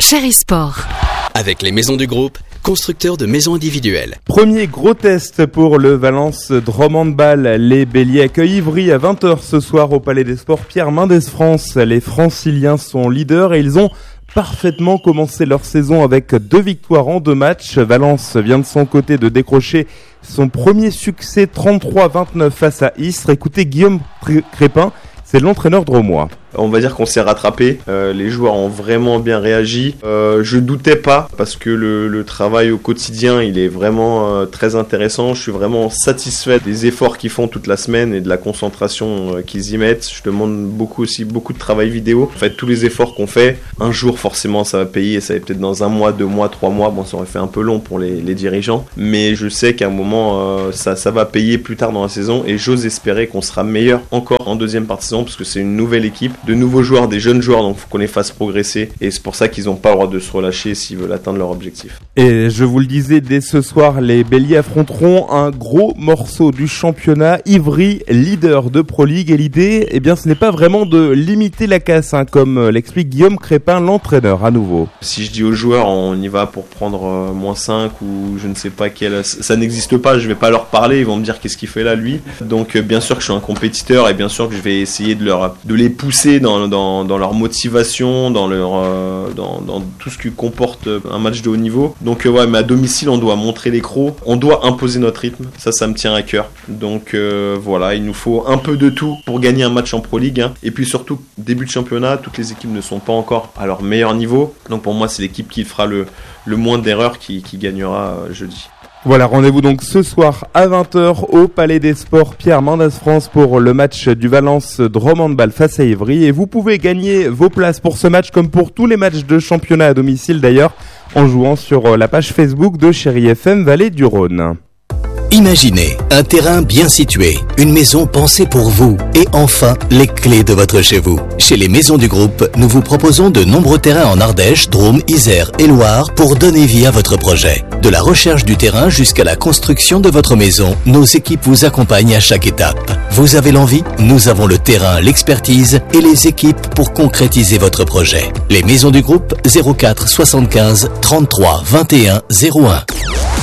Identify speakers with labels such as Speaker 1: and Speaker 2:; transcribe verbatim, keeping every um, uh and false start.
Speaker 1: Chéri Sport.
Speaker 2: Avec les maisons du groupe, constructeurs de maisons individuelles.
Speaker 3: Premier gros test pour le Valence Drôme Handball. Les Béliers accueillent Ivry à vingt heures ce soir au Palais des Sports Pierre Mendès France. Les Franciliens sont leaders et ils ont parfaitement commencé leur saison avec deux victoires en deux matchs. Valence vient de son côté de décrocher son premier succès trente-trois à vingt-neuf face à Istres. Écoutez Guillaume Crépin, c'est l'entraîneur drômois.
Speaker 4: On va dire qu'on s'est rattrapé, euh, les joueurs ont vraiment bien réagi. Euh, je doutais pas parce que le, le travail au quotidien il est vraiment euh, très intéressant. Je suis vraiment satisfait des efforts qu'ils font toute la semaine et de la concentration euh, qu'ils y mettent. Je demande beaucoup aussi beaucoup de travail vidéo. En fait tous les efforts qu'on fait, un jour forcément ça va payer et ça va peut-être dans un mois, deux mois, trois mois. Bon ça aurait fait un peu long pour les, les dirigeants, mais je sais qu'à un moment euh, ça, ça va payer plus tard dans la saison et j'ose espérer qu'on sera meilleur encore en deuxième partie de saison parce que c'est une nouvelle équipe. De nouveaux joueurs, des jeunes joueurs, donc il faut qu'on les fasse progresser et c'est pour ça qu'ils n'ont pas le droit de se relâcher s'ils veulent atteindre leur objectif.
Speaker 3: Et je vous le disais, dès ce soir, les Béliers affronteront un gros morceau du championnat, Ivry, leader de Pro League, et l'idée, eh bien, ce n'est pas vraiment de limiter la casse, hein, comme l'explique Guillaume Crépin, l'entraîneur à nouveau.
Speaker 4: Si je dis aux joueurs, on y va pour prendre euh, moins cinq ou je ne sais pas quel, ça n'existe pas, je vais pas leur parler, ils vont me dire qu'est-ce qu'il fait là lui. Donc euh, bien sûr que je suis un compétiteur et bien sûr que je vais essayer de leur, de les pousser dans Dans, dans leur motivation, dans, leur, euh, dans, dans tout ce qui comporte un match de haut niveau. Donc euh, ouais, mais à domicile, on doit montrer les crocs, on doit imposer notre rythme, ça, ça me tient à cœur. Donc euh, voilà, il nous faut un peu de tout pour gagner un match en Pro League. Hein. Et puis surtout, début de championnat, toutes les équipes ne sont pas encore à leur meilleur niveau. Donc pour moi, c'est l'équipe qui fera le, le moins d'erreurs qui, qui gagnera euh, jeudi.
Speaker 3: Voilà, rendez-vous donc ce soir à vingt heures au Palais des Sports Pierre Mendès France pour le match du Valence Drôme Handball face à Ivry. Et vous pouvez gagner vos places pour ce match comme pour tous les matchs de championnat à domicile d'ailleurs en jouant sur la page Facebook de Chéri F M Vallée du Rhône.
Speaker 5: Imaginez un terrain bien situé, une maison pensée pour vous et enfin les clés de votre chez vous. Chez les maisons du groupe, nous vous proposons de nombreux terrains en Ardèche, Drôme, Isère et Loire pour donner vie à votre projet. De la recherche du terrain jusqu'à la construction de votre maison, nos équipes vous accompagnent à chaque étape. Vous avez l'envie? Nous avons le terrain, l'expertise et les équipes pour concrétiser votre projet. Les maisons du groupe zéro quatre soixante-quinze trente-trois vingt et un zéro un.